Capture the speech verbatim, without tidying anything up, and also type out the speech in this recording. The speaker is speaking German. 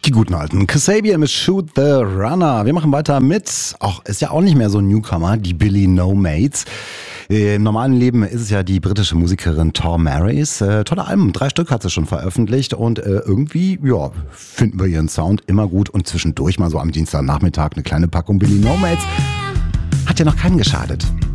Die guten alten Kasabian mit Shoot the Runner. Wir machen weiter mit, auch ist ja auch nicht mehr so ein Newcomer, die Billy No Mates. Im normalen Leben ist es ja die britische Musikerin Tom Marys. Äh, tolle Alben, drei Stück hat sie schon veröffentlicht und äh, irgendwie, ja, finden wir ihren Sound immer gut und zwischendurch mal so am Dienstagnachmittag eine kleine Packung Billy No Mates. Hat ja noch keinen geschadet.